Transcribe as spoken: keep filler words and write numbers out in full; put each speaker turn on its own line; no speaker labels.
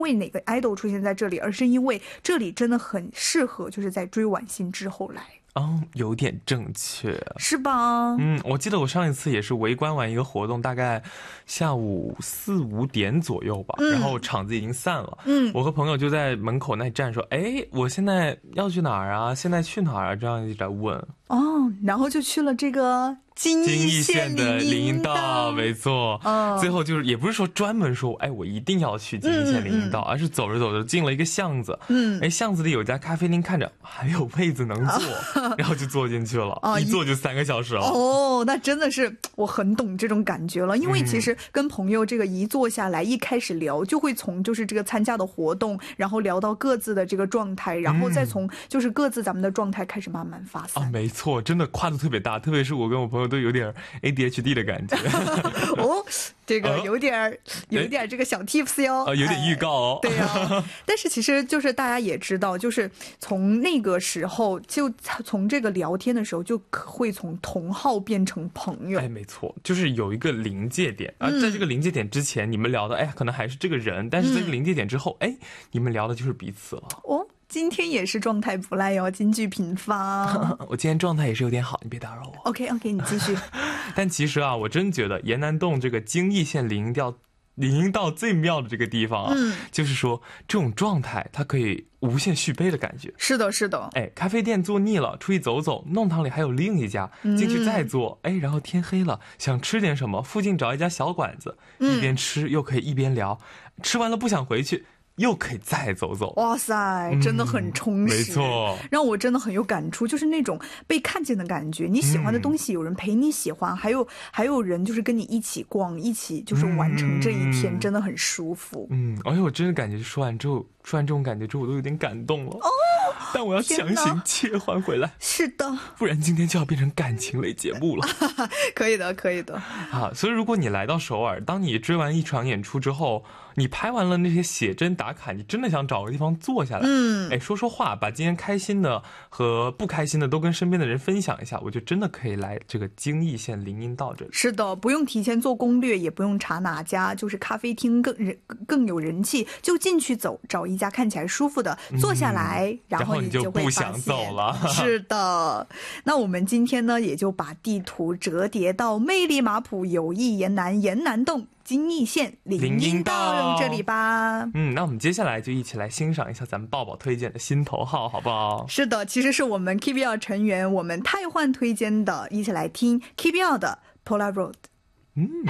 为哪个 idol 出现在这里，而是因为这里真的很适合就是在追晚星之后来。
嗯，有点正确，
是吧？
嗯，我记得我上一次也是围观完一个活动，大概下午四五点左右吧，嗯、然后场子已经散了，嗯，我和朋友就在门口那站说，哎，我现在要去哪儿啊？现在去哪儿啊？这样一直在问。
哦，然后就去了这个金义县
的林荫
道，
道，没错。哦，最后就是也不是说专门说，哎，我一定要去金义县林荫道，嗯嗯，而是走着走着进了一个巷子，嗯，哎，巷子里有家咖啡厅，看着还有位子能坐，哦，然后就坐进去了，哦，一坐就三个小时了。
哦，那真的是我很懂这种感觉了，因为其实跟朋友这个一坐下来，一开始聊就会从就是这个参加的活动，然后聊到各自的这个状态，然后再从就是各自咱们的状态开始慢慢发散。
啊，没错，真的跨度特别大，特别是我跟我朋友都有点 A D H D 的感觉。
哦，这个有点有点这个小 tips 哟，
啊，有点预告哦。
对呀，但是其实就是大家也知道，就是从那个时候就从这个聊天的时候就会从同好变成朋友。
哎，没错，就是有一个临界点啊，在这个临界点之前，你们聊的哎可能还是这个人，但是在这个临界点之后，哎，你们聊的就是彼此了。
哦。今天也是状态不赖哟，金句频发。
我今天状态也是有点好，你别打扰我。
OK OK， 你继续。
但其实啊，我真觉得岩南洞这个京义县林荫道林荫道最妙的这个地方啊，嗯，就是说这种状态它可以无限续杯的感觉。
是的，是的。
哎，咖啡店坐腻了，出去走走，弄堂里还有另一家，进去再坐。嗯、哎，然后天黑了，想吃点什么，附近找一家小馆子，嗯、一边吃又可以一边聊，吃完了不想回去。又可以再走走。
哇塞，真的很充实，
嗯、没错，
让我真的很有感触，就是那种被看见的感觉。你喜欢的东西有人陪你喜欢，嗯、还有还有人就是跟你一起逛，一起就是完成这一天，嗯、真的很舒服。
嗯，而且我真的感觉说完之后，说完这种感觉之后，我都有点感动了。哦，但我要强行切换回来。
是的，
不然今天就要变成感情类节目了。
可以的，可以的。
啊，所以如果你来到首尔，当你追完一场演出之后，你拍完了那些写真打卡，你真的想找个地方坐下来，嗯，哎，说说话，把今天开心的和不开心的都跟身边的人分享一下，我就真的可以来这个京义县林荫道这里。
是的，不用提前做攻略，也不用查哪家就是咖啡厅更人更有人气，就进去走，找一家看起来舒服的坐下来，嗯、然后
你就不想走了。
是的，那我们今天呢，也就把地图折叠到魅力马普友谊岩南岩南洞京义县林荫道这里吧。
嗯，那我们接下来就一起来欣赏一下咱们抱抱推荐的心头好，好不好？
是的，其实是我们 K B L 成员我们汰换推荐的，一起来听 K B L 的 Polar Road。
嗯。